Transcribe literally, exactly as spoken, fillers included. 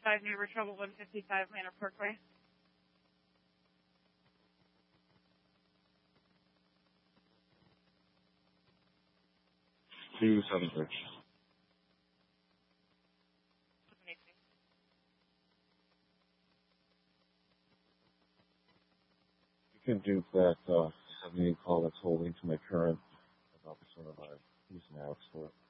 five Neighbor Trouble one fifty-five Manor Parkway. two seven six. You can do that uh, seventy call that's holding to my current about the sort of uh, use an Alex for it.